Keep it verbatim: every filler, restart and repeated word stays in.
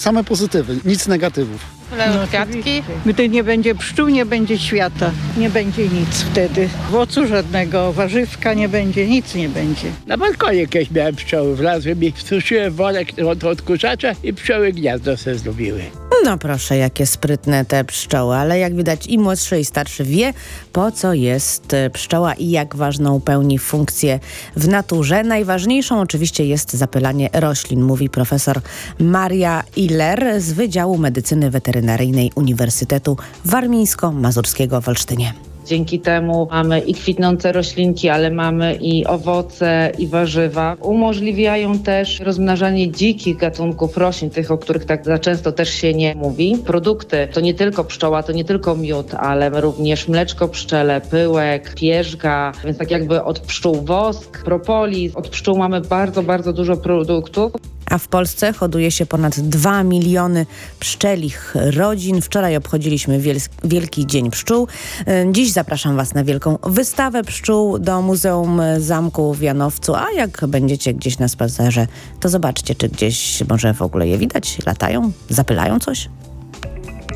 Same pozytywy, nic negatywów. No, kwiatki. Gdy nie będzie pszczół, nie będzie świata. Nie będzie nic wtedy. Owocu żadnego, warzywka nie będzie, nic nie będzie. Na balkonie jakieś miałem pszczoły, wlazłem i wsuszyłem worek od odkurzacza i pszczoły gniazdo sobie zrobiły. No proszę, jakie sprytne te pszczoły, ale jak widać i młodszy i starszy wie, po co jest pszczoła i jak ważną pełni funkcję w naturze. Najważniejszą oczywiście jest zapylanie roślin, mówi profesor Maria Iller z Wydziału Medycyny Weterynaryjnej Uniwersytetu Warmińsko-Mazurskiego w Olsztynie. Dzięki temu mamy i kwitnące roślinki, ale mamy i owoce, i warzywa. Umożliwiają też rozmnażanie dzikich gatunków roślin, tych, o których tak za często też się nie mówi. Produkty to nie tylko pszczoła, to nie tylko miód, ale również mleczko pszczele, pyłek, pierzga, więc tak jakby od pszczół wosk, propolis. Od pszczół mamy bardzo, bardzo dużo produktów. A w Polsce hoduje się ponad dwa miliony pszczelich rodzin. Wczoraj obchodziliśmy wiel- Wielki Dzień Pszczół. Dziś zapraszam Was na wielką wystawę pszczół do Muzeum Zamku w Janowcu. A jak będziecie gdzieś na spacerze, to zobaczcie, czy gdzieś może w ogóle je widać. Latają? Zapylają coś?